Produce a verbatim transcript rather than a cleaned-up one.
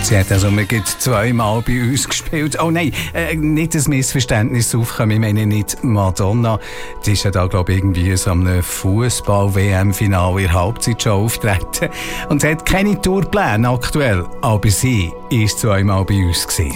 Sie hat also wir gibt zweimal bei uns gespielt. Oh nein, äh, nicht ein Missverständnis aufkommen. Ich meine nicht Madonna. Die ist ja da, glaube ich, irgendwie so einem Fußball-W M-Finale in der Halbzeit schon auftreten. Und sie hat keine Tourpläne aktuell. Aber sie war zweimal bei uns gewesen.